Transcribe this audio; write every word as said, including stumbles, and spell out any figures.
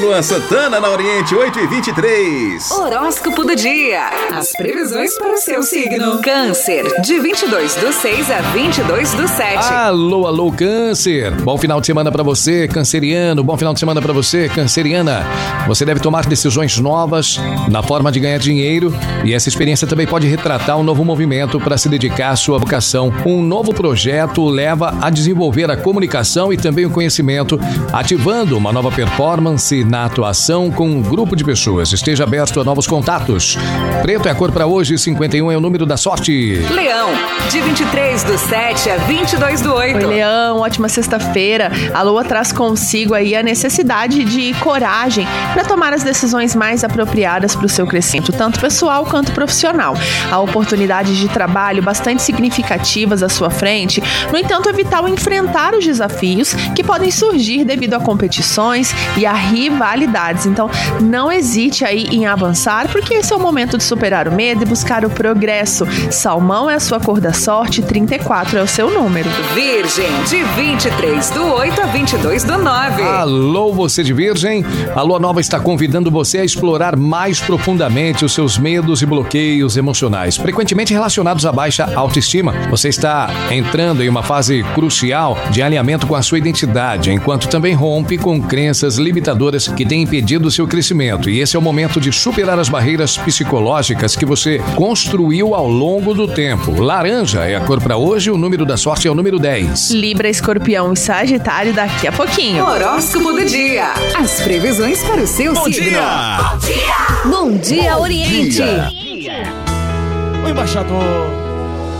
Luan Santana na Oriente, oito e vinte e três. Horóscopo do dia. As previsões para o seu signo. Câncer, de vinte e dois do seis a vinte e dois do sete. Alô, alô, Câncer. Bom final de semana para você, canceriano. Bom final de semana para você, canceriana. Você deve tomar decisões novas na forma de ganhar dinheiro e essa experiência também pode retratar um novo movimento para se dedicar à sua vocação. Um novo projeto leva a desenvolver a comunicação e também o conhecimento, ativando uma nova performance na atuação com um grupo de pessoas. Esteja aberto a novos contatos. Preto é a cor para hoje, cinquenta e um é o número da sorte. Leão, de vinte e três do sete a vinte e dois do oito. Oi, Leão, ótima sexta-feira. A lua traz consigo aí a necessidade de coragem para tomar as decisões mais apropriadas para o seu crescimento, tanto pessoal quanto profissional. Há oportunidades de trabalho bastante significativas à sua frente. No entanto, é vital enfrentar os desafios que podem surgir devido a competições e a rivalidades. Então, não hesite aí em avançar, porque esse é o momento de superar o medo e buscar o progresso. Salmão é a sua cor da sorte, trinta e quatro é o seu número. Virgem, de vinte e três do oito a vinte e dois do nove. Alô, você de Virgem. A lua nova está convidando você a explorar mais profundamente os seus medos e bloqueios emocionais, frequentemente relacionados à baixa autoestima. Você está entrando em uma fase crucial de alinhamento com a sua identidade, enquanto também rompe com crenças limitadoras que têm impedido o seu crescimento. E esse é o momento de superar as barreiras psicológicas que você construiu ao longo do tempo. Laranja é a cor para hoje, o número da sorte é o número dez. Libra, Escorpião e Sagitário daqui a pouquinho. Horóscopo do dia. As previsões para o seu Bom signo. dia! Bom dia, Bom dia Oriente. Dia. O embaixador